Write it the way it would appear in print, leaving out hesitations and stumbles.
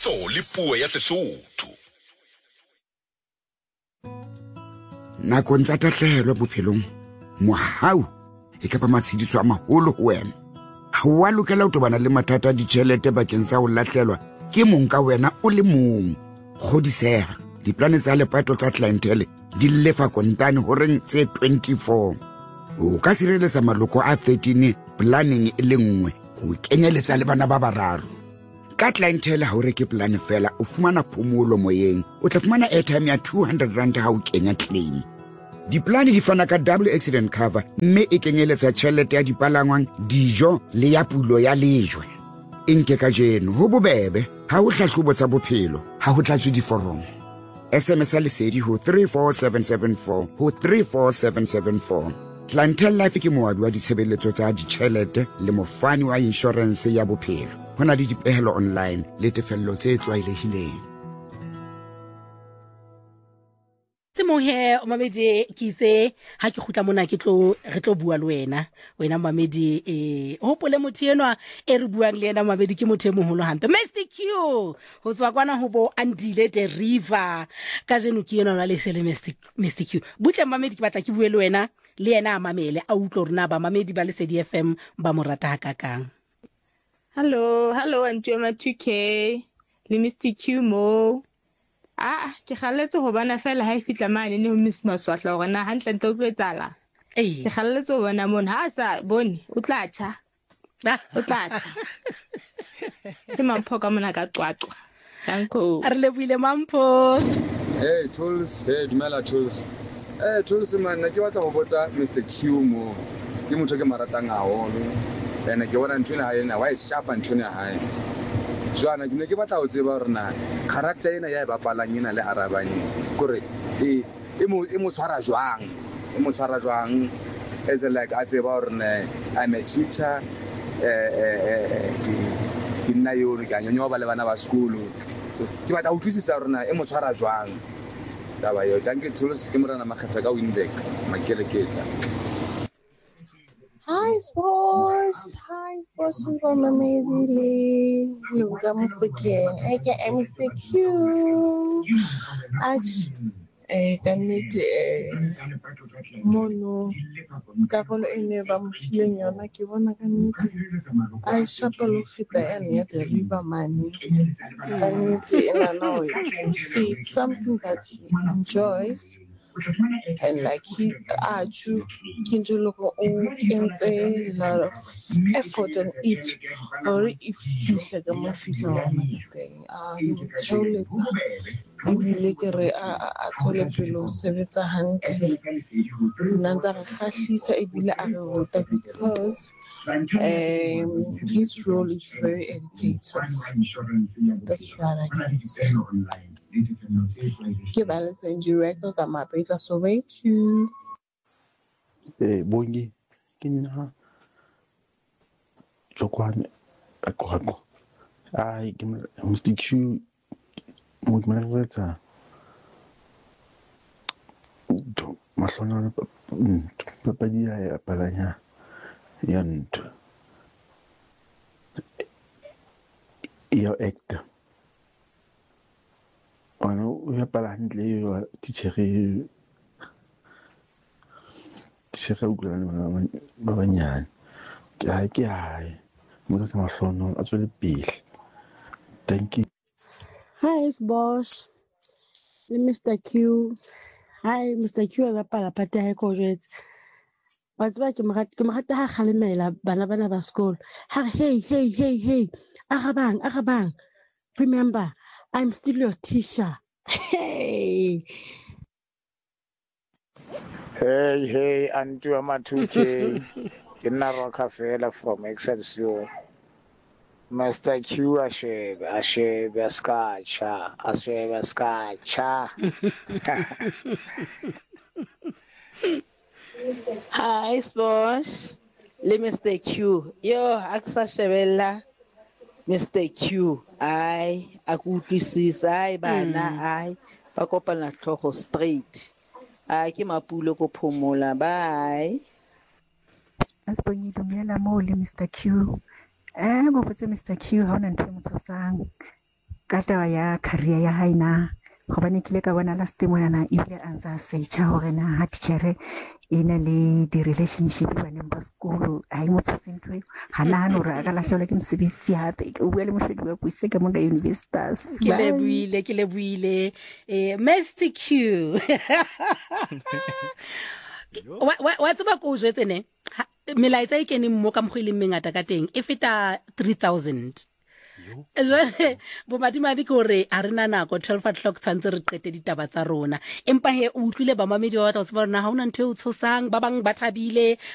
setso le puo ya Sesotho. Nakong tsa tahlehelo bophelong, mohau e ka ba matshediso a maholo ho wena. Ha wa lokela ho tobana le mathata a ditjhelete bakeng sa ho lahlelwa ke mong ka wena o le mong. Kgodiseha, diplane tsa lepato tsa clientele di lefa kontane horeng tse 24. O ka sireletsa maloko a 13 planning e le nngwe ho kenyeletsa le bana ba bararo. Ka clientele ha o reke plan fela o fumana phomolo moyeng, o tla fumana airtime ya 200 rand ha o kenya claim. Diplane di fana ka double accident cover mme e kenyeletsa tjhelete ya dipalangwang, dijo le ya pulo ya lejwe. Nke ka jeno ho bobebe ha o hlahlobo tsa bophelo ha ho tlatswe diforomo. SMS lesedi ho 34774 ho 34774. Clientele Life ke moabi wa ditshebeletso tsa ditjhelete le mofani wa insurance ya bophelo. Hona le dipehelo online le tefello tse tlwaelehileng. Mohe o mamedi ke itse ha ke khutla mona re tlo bua le wena mamedi hopole motho enwa e re buang le yena mamedi ke motho e moholo hampe Mr Q ho tswa kwana ho bo Andile the River ka jeno ke yena la lesele Mr Q butle mamedi ke batla ke bue le wena le yena a mamele a utlo rena ba mamedi ba Lesedi FM ba morata ha kakang. Hello Antoma 2K le Mr Q mo. Ke kgalletse ho bana fela ha e fitla mane ne ho Miss Maswatla hore na hantle ntle o tlo etsala. Ke kgalletse ho bona mona ha sa bone o tla tjha. Ke mampho ka mona ka qwaqwa. Danko. A re lebohile mampho. Hey Tools, dumela Tools. Tools man ke batla go botsa Mr Q mo. Ke motho ke maratang haholo. Ene ke bona ntwena ha ena wa e shapa ntwena ha ena. Jwana ke ne ke batla ho tseba hore na character ena ya e bapalang ena le Arabane kore e mo tshwara jwang as like a tseba hore na I'm a teacher ke nna yo ke anyonyo ba le bana ba sekolo ke batla ho tlisisa hore na e mo tshwara jwang taba yo danke Tools ke morana makgetha ka Winback makeleketla. Hi sports from Mamedi Luka Mufokeng aka Mr Q. Kannete mono karolo e ne ba mo fileng yona ke bona kannete a shapa lo feta ene ya the River money kannete ena no see something that he enjoys. And like he kinto loko o kentse a lot of effort on it or if you like a mafisa thing toilet ebile ke re a tsole pelo sebetsa hantle nantsa re khahlisa ebile a re ruta because his role is very educative. That's what I can say. Ke ba le senjireko ka mapetla so way to bongi ke nna jokwane akwago ai ke Mr Q mo ke mara to mahlona papadi ya palanya ya ntho ya actor ono ya pala hantle yo teacher utlwana ba banyane ke hai mo tsa mahlono a tswele pele. Thank you. Hi boss le Mr Q. Hi Mr Q ba pala pata ha ko jetse ba tsaba ke magata ha khalemela bana ba sekolo ha hey arabang remember I'm still your teacher. Hey, Antoma 2K. Ke nna Roka fela from Excelsior. Mr Q ashebe skacha. Hi sports le Mr Q. Yo aksa shebella Mr Q ai akutlwisisa ai bana ai ba kopana tlhogo straight ai ke mapulo go phomola bye. Asibonye dumela mo le Mr Q. Go botse Mr Q ha ona ntwe motho sang. ka taba ya career ya hae na gobane ke le ka bona last monana ebile a ntse a searcha gore na ha teacher e na le di-relationship baneng ba sekolo ha e mo tshose ntho eo ga nagane gore a ka latlhelwa ke mosebetsi gape ke o bua le mohlodi wa puise ka mona universitas ke leboile Mr. Q wa tseba ko o jwetse ne melaetsa e keneng mo ka mokgwa e leng mengata ka teng e feta 3000 jwale bomadimabe ke gore a rena nako 12 o'clock tshwantse re qete ditaba tsa rona empa he o utlwile bamamedi ba batla go tseba gore na ga ona ntho e o tshosang ba bang ba thabile